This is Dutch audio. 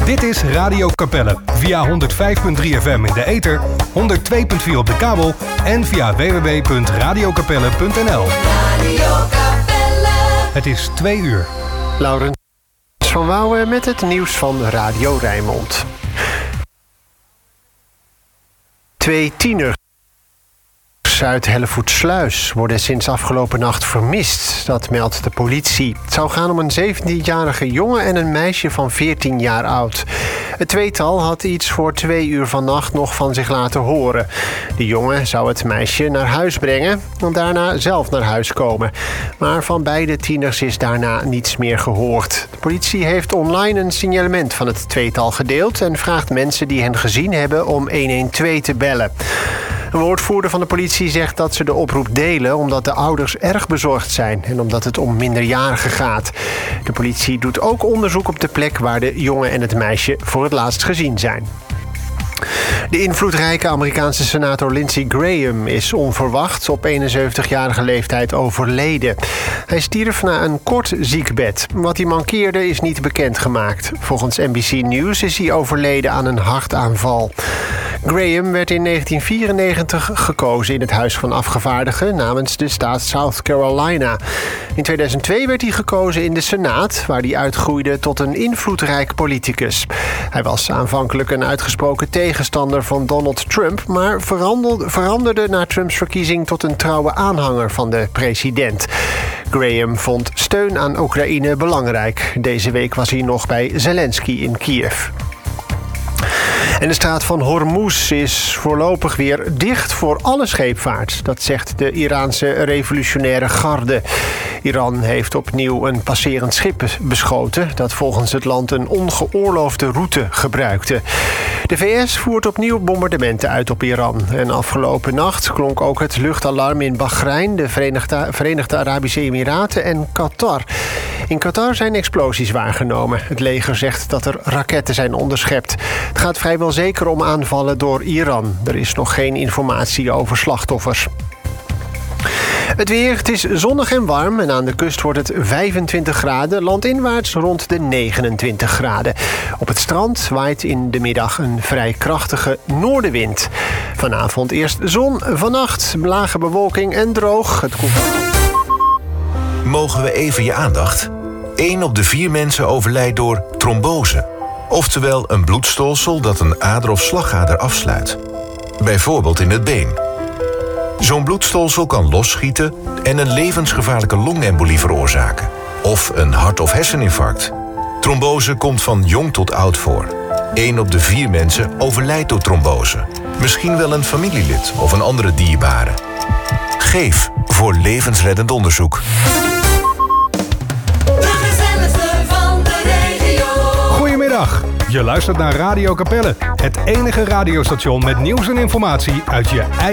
Dit is Radio Capelle via 105.3 FM in de ether, 102.4 op de kabel en via www.radiocapelle.nl. Het is 2 uur. Laurens van Wouwen met het nieuws van Radio Rijnmond. 2 tieners uit Hellevoetsluis worden sinds afgelopen nacht vermist. Dat meldt de politie. Het zou gaan om een 17-jarige jongen en een meisje van 14 jaar oud. Het tweetal had iets voor 2 uur vannacht nog van zich laten horen. De jongen zou het meisje naar huis brengen en daarna zelf naar huis komen. Maar van beide tieners is daarna niets meer gehoord. De politie heeft online een signalement van het tweetal gedeeld en vraagt mensen die hen gezien hebben om 112 te bellen. Een woordvoerder van de politie zegt dat ze de oproep delen omdat de ouders erg bezorgd zijn en omdat het om minderjarigen gaat. De politie doet ook onderzoek op de plek waar de jongen en het meisje voor het laatst gezien zijn. De invloedrijke Amerikaanse senator Lindsey Graham is onverwacht op 71-jarige leeftijd overleden. Hij stierf na een kort ziekbed. Wat hij mankeerde is niet bekendgemaakt. Volgens NBC News is hij overleden aan een hartaanval. Graham werd in 1994 gekozen in het Huis van Afgevaardigden namens de staat South Carolina. In 2002 werd hij gekozen in de Senaat, waar hij uitgroeide tot een invloedrijk politicus. Hij was aanvankelijk een uitgesproken tegenstander van Donald Trump, maar veranderde na Trumps verkiezing tot een trouwe aanhanger van de president. Graham vond steun aan Oekraïne belangrijk. Deze week was hij nog bij Zelensky in Kiev. En de straat van Hormuz is voorlopig weer dicht voor alle scheepvaart. Dat zegt de Iraanse revolutionaire garde. Iran heeft opnieuw een passerend schip beschoten dat volgens het land een ongeoorloofde route gebruikte. De VS voert opnieuw bombardementen uit op Iran. En afgelopen nacht klonk ook het luchtalarm in Bahrein, de Verenigde Arabische Emiraten en Qatar. In Qatar zijn explosies waargenomen. Het leger zegt dat er raketten zijn onderschept. Het gaat vrijwel zeker om aanvallen door Iran. Er is nog geen informatie over slachtoffers. Het weer, het is zonnig en warm en aan de kust wordt het 25 graden. Landinwaarts rond de 29 graden. Op het strand waait in de middag een vrij krachtige noordenwind. Vanavond eerst zon, vannacht lage bewolking en droog. Het koelt. Mogen we even je aandacht? 1 op de 4 mensen overlijdt door trombose. Oftewel een bloedstolsel dat een ader of slagader afsluit. Bijvoorbeeld in het been. Zo'n bloedstolsel kan losschieten en een levensgevaarlijke longembolie veroorzaken. Of een hart- of herseninfarct. Trombose komt van jong tot oud voor. 1 op de 4 mensen overlijdt door trombose. Misschien wel een familielid of een andere dierbare. Geef voor levensreddend onderzoek. Goedemiddag, je luistert naar Radio Capelle. Het enige radiostation met nieuws en informatie uit je eigen